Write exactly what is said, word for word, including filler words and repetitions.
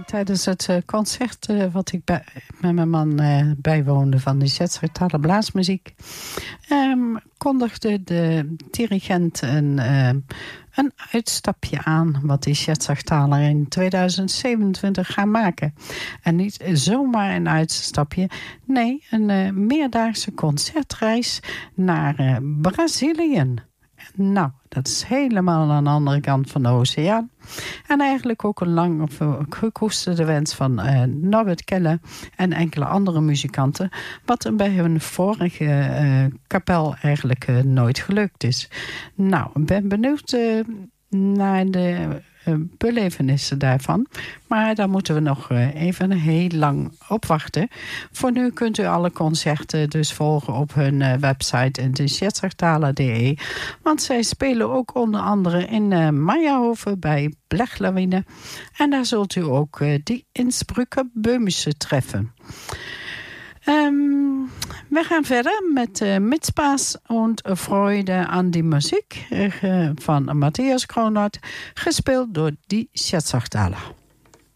tijdens het uh, concert uh, wat ik bij, met mijn man uh, bijwoonde van de Sietsachtaler Blaasmuziek, um, kondigde de dirigent een, uh, een uitstapje aan wat die Sietsachtaler in tweeduizend zevenentwintig gaan maken. En niet zomaar een uitstapje, nee, een uh, meerdaagse concertreis naar uh, Brazilië. Nou, dat is helemaal aan de andere kant van de oceaan. En eigenlijk ook een lang of gekoesterde wens van uh, Norbert Keller en enkele andere muzikanten, wat bij hun vorige uh, kapel eigenlijk uh, nooit gelukt is. Nou, ik ben benieuwd uh, naar de uh, belevenissen daarvan. Maar daar moeten we nog uh, even heel lang op wachten. Voor nu kunt u alle concerten dus volgen op hun uh, website in de Sietsachtaler punt d e. Want zij spelen ook onder andere in uh, Meijerhoven bij Blechlawine. En daar zult u ook uh, die Innsbrucker Böhmische treffen. Um, we gaan verder met uh, Mitspaß und Freude an die Musik uh, van Matthias Kronert, gespeeld door die Sietsachtaler.